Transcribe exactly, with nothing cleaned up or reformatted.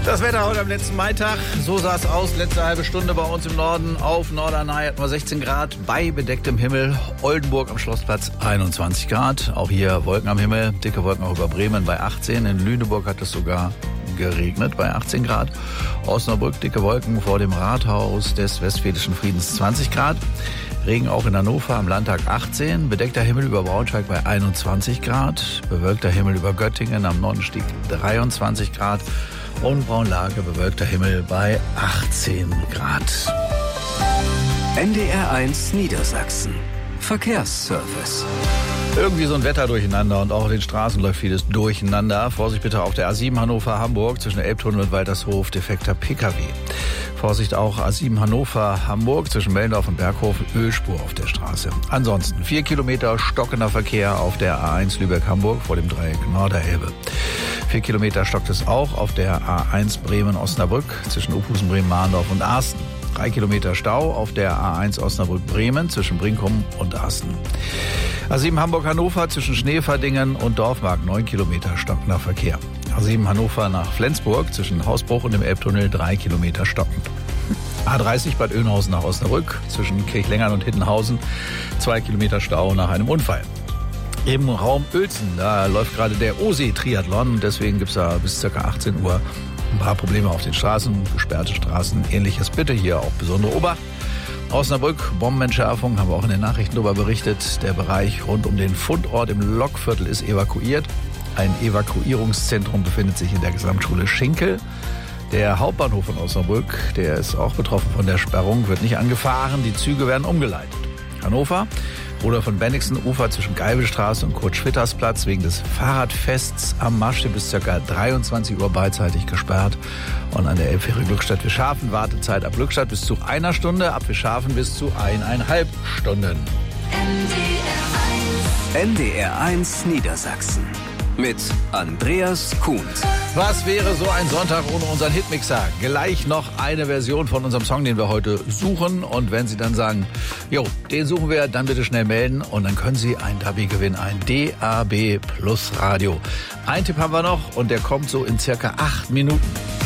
Das Wetter heute am letzten Maitag, so sah es aus, letzte halbe Stunde bei uns im Norden. Auf Norderney hatten wir sechzehn Grad, bei bedecktem Himmel. Oldenburg am Schlossplatz einundzwanzig Grad. Auch hier Wolken am Himmel, dicke Wolken auch über Bremen bei achtzehn. In Lüneburg hat es sogar geregnet bei achtzehn Grad. Osnabrück dicke Wolken vor dem Rathaus des Westfälischen Friedens zwanzig Grad. Regen auch in Hannover am Landtag achtzehn, bedeckter Himmel über Braunschweig bei einundzwanzig Grad, bewölkter Himmel über Göttingen am Nonnenstieg dreiundzwanzig Grad und Braunlage bewölkter Himmel bei achtzehn Grad. N D R eins Niedersachsen. Verkehrsservice. Irgendwie so ein Wetter durcheinander und auch auf den Straßen läuft vieles durcheinander. Vorsicht bitte auf der A sieben Hannover-Hamburg zwischen Elbtunnel und Waltershof, defekter P K W. Vorsicht auch A sieben Hannover-Hamburg zwischen Mellendorf und Berghof, Ölspur auf der Straße. Ansonsten vier Kilometer stockender Verkehr auf der A eins Lübeck-Hamburg vor dem Dreieck Norderelbe. Vier Kilometer stockt es auch auf der A eins Bremen-Osnabrück zwischen Uphusen, Bremen, Mahndorf und Arsten. Drei Kilometer Stau auf der A eins Osnabrück-Bremen zwischen Brinkum und Arsten. A sieben Hamburg-Hannover zwischen Schneverdingen und Dorfmark, neun Kilometer stockender Verkehr. A sieben Hannover nach Flensburg zwischen Hausbruch und dem Elbtunnel, drei Kilometer stockend. A dreißig Bad Oeynhausen nach Osnabrück zwischen Kirchlengern und Hittenhausen, zwei Kilometer Stau nach einem Unfall. Im Raum Uelzen, da läuft gerade der O-See-Triathlon, deswegen gibt es da bis ca. achtzehn Uhr ein paar Probleme auf den Straßen, gesperrte Straßen, ähnliches. Bitte hier auch besondere Obacht. Osnabrück, Bombenentschärfung, haben wir auch in den Nachrichten darüber berichtet. Der Bereich rund um den Fundort im Lokviertel ist evakuiert. Ein Evakuierungszentrum befindet sich in der Gesamtschule Schinkel. Der Hauptbahnhof von Osnabrück, der ist auch betroffen von der Sperrung, wird nicht angefahren. Die Züge werden umgeleitet. Hannover, Rudolf von Bennigsen Ufer zwischen Geibelstraße und Kurt-Schwitters-Platz wegen des Fahrradfests am Marsch bis ca. dreiundzwanzig Uhr beidseitig gesperrt. Und an der Elbfähre Glückstadt Wischhafen Wartezeit ab Glückstadt bis zu einer Stunde, ab Wischhafen bis zu eineinhalb Stunden. N D R eins Niedersachsen mit Andreas Kuhn. Was wäre so ein Sonntag ohne unseren Hitmixer? Gleich noch eine Version von unserem Song, den wir heute suchen. Und wenn Sie dann sagen, jo, den suchen wir, dann bitte schnell melden. Und dann können Sie ein D A B I gewinnen, ein D A B Plus Radio. Ein Tipp haben wir noch und der kommt so in circa acht Minuten.